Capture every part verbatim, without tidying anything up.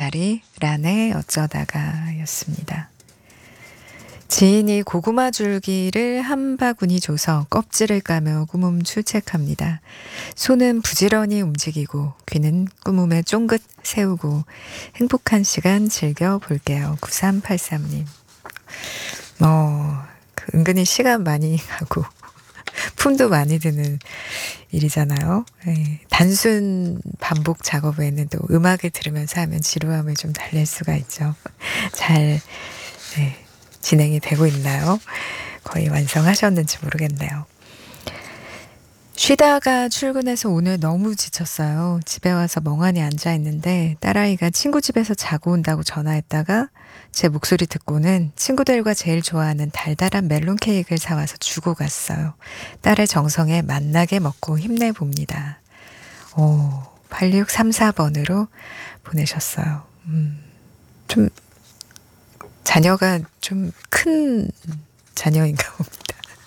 날이 란의 어쩌다가 였습니다. 지인이 고구마 줄기를 한 바구니 줘서 껍질을 까며 꾸물 출첵합니다. 손은 부지런히 움직이고 귀는 꾸물에 쫑긋 세우고 행복한 시간 즐겨볼게요. 구삼팔삼 님. 어, 그 은근히 시간 많이 가고 품도 많이 드는 일이잖아요. 네, 단순 반복 작업에는 또 음악을 들으면서 하면 지루함을 좀 달랠 수가 있죠. 잘 네, 진행이 되고 있나요? 거의 완성하셨는지 모르겠네요. 쉬다가 출근해서 오늘 너무 지쳤어요. 집에 와서 멍하니 앉아있는데 딸아이가 친구 집에서 자고 온다고 전화했다가 제 목소리 듣고는 친구들과 제일 좋아하는 달달한 멜론 케이크를 사와서 주고 갔어요. 딸의 정성에 맛나게 먹고 힘내봅니다. 오, 팔육삼사 번으로 보내셨어요. 음, 좀 자녀가 좀 큰 자녀인가 봅니다.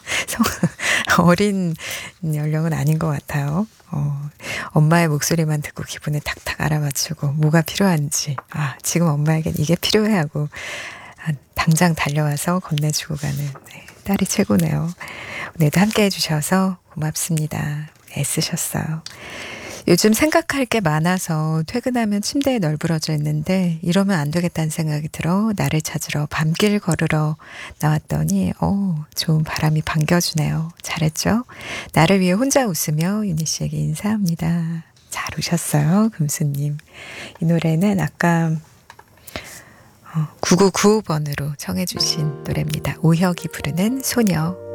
어린 연령은 아닌 것 같아요. 어, 엄마의 목소리만 듣고 기분을 탁탁 알아맞추고 뭐가 필요한지, 아, 지금 엄마에겐 이게 필요해 하고 아, 당장 달려와서 건네주고 가는 네, 딸이 최고네요. 오늘도 함께 해주셔서 고맙습니다. 애쓰셨어요. 요즘 생각할 게 많아서 퇴근하면 침대에 널브러져 있는데 이러면 안 되겠다는 생각이 들어 나를 찾으러 밤길 걸으러 나왔더니 어, 좋은 바람이 반겨주네요. 잘했죠? 나를 위해 혼자 웃으며 유니 씨에게 인사합니다. 잘 오셨어요, 금수님. 이 노래는 아까 어, 구구구오 번으로 청해 주신 노래입니다. 오혁이 부르는 소녀.